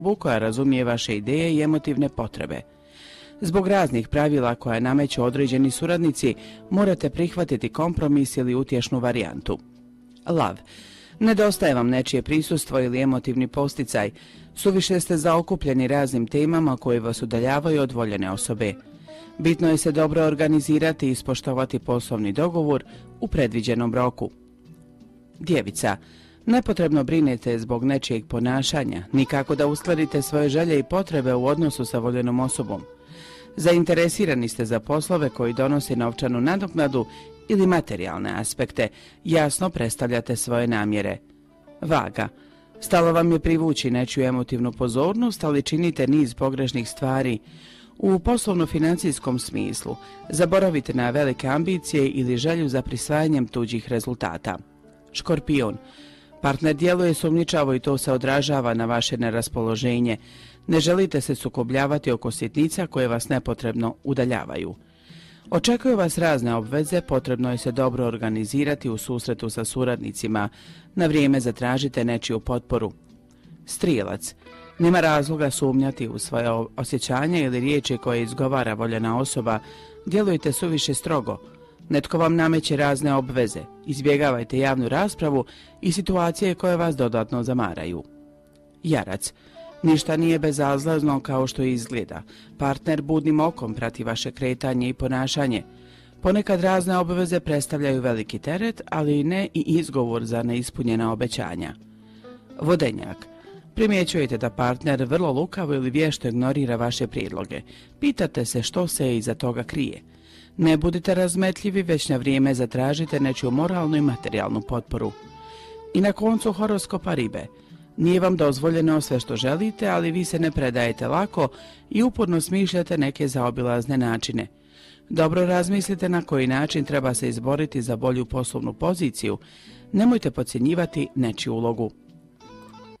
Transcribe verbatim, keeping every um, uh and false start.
koja razumije vaše ideje i emotivne potrebe. Zbog raznih pravila koja nameću određeni suradnici, morate prihvatiti kompromis ili utješnu varijantu. Lav. Nedostaje vam nečije prisustvo ili emotivni posticaj, suviše ste zaokupljeni raznim temama koje vas udaljavaju od voljene osobe. Bitno je se dobro organizirati i ispoštovati poslovni dogovor u predviđenom roku. Djevica. Nepotrebno brinete zbog nečijeg ponašanja, nikako da uskladite svoje želje i potrebe u odnosu sa voljenom osobom. Zainteresirani ste za poslove koji donose novčanu nadoknadu ili materijalne aspekte, jasno predstavljate svoje namjere. Vaga. Stalo vam je privući nečiju emotivnu pozornost, ali činite niz pogrešnih stvari. U poslovno-financijskom smislu zaboravite na velike ambicije ili želju za prisvajanjem tuđih rezultata. Škorpion. Partner djeluje sumnjičavo i to se odražava na vaše neraspoloženje. Ne želite se sukobljavati oko sitnica koje vas nepotrebno udaljavaju. Očekuju vas razne obveze, potrebno je se dobro organizirati u susretu sa suradnicima. Na vrijeme zatražite nečiju potporu. Strijelac. Nema razloga sumnjati u svoje osjećanja ili riječi koje izgovara voljena osoba. Djelujte suviše strogo. Netko vam nameće razne obveze. Izbjegavajte javnu raspravu i situacije koje vas dodatno zamaraju. Jarac. Ništa nije bezazlazno kao što izgleda. Partner budnim okom prati vaše kretanje i ponašanje. Ponekad razne obveze predstavljaju veliki teret, ali ne i izgovor za neispunjena obećanja. Vodenjak. Primjećujete da partner vrlo lukavo ili vješto ignorira vaše prijedloge. Pitate se što se iza toga krije. Ne budite razmetljivi, već na vrijeme zatražite nečiju moralnu i materijalnu potporu. I na koncu horoskopa Ribe. Nije vam dozvoljeno sve što želite, ali vi se ne predajete lako i uporno smišljate neke zaobilazne načine. Dobro razmislite na koji način treba se izboriti za bolju poslovnu poziciju. Nemojte podcjenjivati nečiju ulogu.